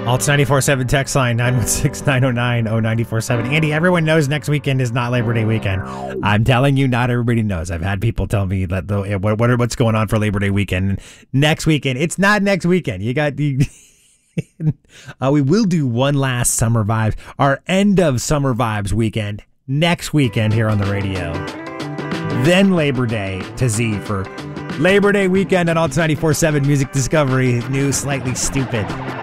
Alts 94.7 text line 916-909-0947. Andy, everyone knows next weekend is not Labor Day weekend. I'm telling you, not everybody knows. I've had people tell me that what's going on for Labor Day weekend. Next weekend, it's not next weekend. You got the. We will do one last summer vibes, our end of summer vibes weekend next weekend here on the radio. Then Labor Day to Z for Labor Day weekend on Alts 94.7 Music Discovery. New, slightly stupid.